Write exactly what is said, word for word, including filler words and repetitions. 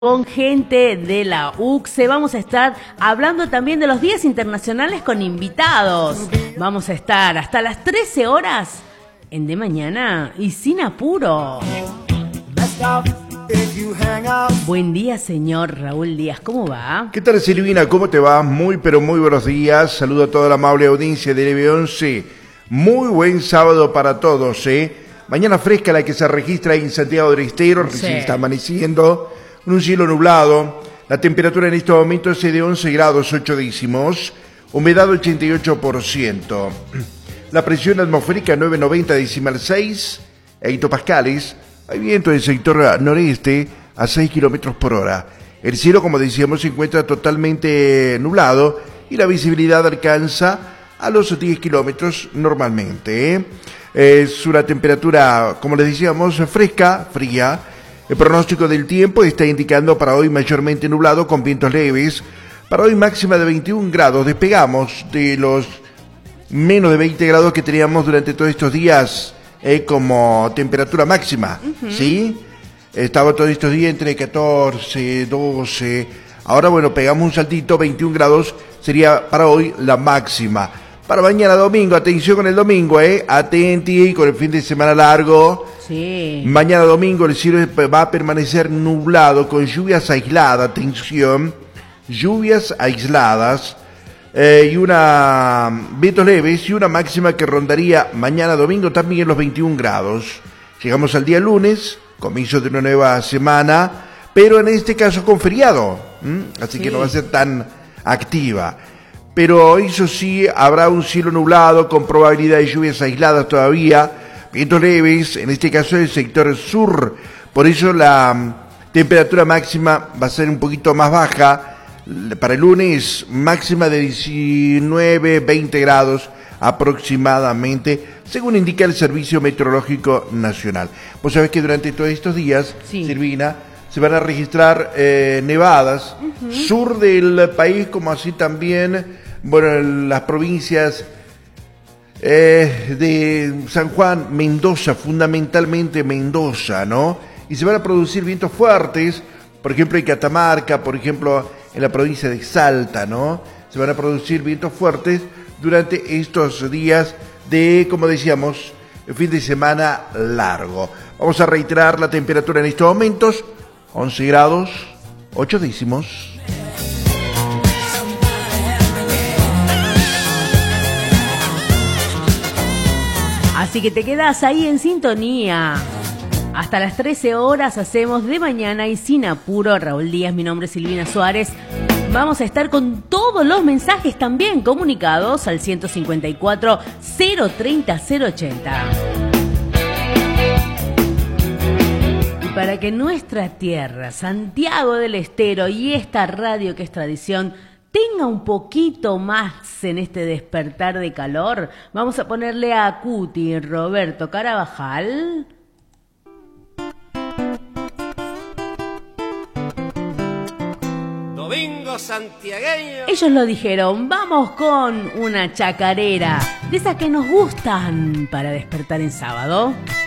Con gente de la U C S E vamos a estar hablando también de los días internacionales con invitados. Vamos a estar hasta las trece horas en De Mañana y sin apuro. Buen día, señor Raúl Díaz, ¿cómo va? ¿Qué tal, Silvina? ¿Cómo te va? Muy, pero muy buenos días. Saludo a toda la amable audiencia de L B once. Muy buen sábado para todos, ¿eh? Mañana fresca la que se registra en Santiago del Estero, Sí. recién está amaneciendo, con un cielo nublado. La temperatura en este momento es de once grados ocho décimos, humedad ochenta y ocho por ciento. La presión atmosférica nueve noventa decimal seis hectopascales. Hay viento del sector noreste a seis kilómetros por hora. El cielo, como decíamos, se encuentra totalmente nublado y la visibilidad alcanza a los diez kilómetros normalmente, ¿eh? Es una temperatura, como les decíamos, fresca, fría. El pronóstico del tiempo está indicando para hoy mayormente nublado con vientos leves. Para hoy máxima de veintiún grados. Despegamos de los menos de veinte grados que teníamos durante todos estos días eh, como temperatura máxima. Uh-huh. ¿Sí? Estaba todos estos días entre catorce, doce. Ahora, bueno, pegamos un saltito, veintiún grados sería para hoy la máxima. Para mañana domingo, atención con el domingo, ¿eh? Atenti con el fin de semana largo. Sí. Mañana domingo el cielo va a permanecer nublado con lluvias aisladas, atención, lluvias aisladas eh, y una vientos leves y una máxima que rondaría mañana domingo también los veintiún grados. Llegamos al día lunes, comienzo de una nueva semana, pero en este caso con feriado, ¿m? Así sí. que no va a ser tan activa. Pero eso sí, habrá un cielo nublado con probabilidad de lluvias aisladas todavía, vientos leves, en este caso del sector sur. Por eso la temperatura máxima va a ser un poquito más baja. Para el lunes, máxima de diecinueve, veinte grados aproximadamente, según indica el Servicio Meteorológico Nacional. Vos sabés que durante todos estos días, sí. Silvina, se van a registrar eh, nevadas, uh-huh. sur del país, como así también, bueno, las provincias eh, de San Juan, Mendoza, fundamentalmente Mendoza, ¿no? Y se van a producir vientos fuertes, por ejemplo en Catamarca, por ejemplo en la provincia de Salta, ¿no? Se van a producir vientos fuertes durante estos días de, como decíamos, el fin de semana largo. Vamos a reiterar la temperatura en estos momentos. once grados, ocho décimos. Así que te quedas ahí en sintonía. Hasta las trece horas hacemos De Mañana y sin apuro. Raúl Díaz, mi nombre es Silvina Suárez. Vamos a estar con todos los mensajes también comunicados al ciento cincuenta y cuatro, cero treinta, cero ochenta. Para que nuestra tierra, Santiago del Estero y esta radio que es tradición, tenga un poquito más en este despertar de calor, vamos a ponerle a Cuti Roberto Carabajal. Domingo santiagueño. Ellos lo dijeron, vamos con una chacarera, de esas que nos gustan para despertar en sábado.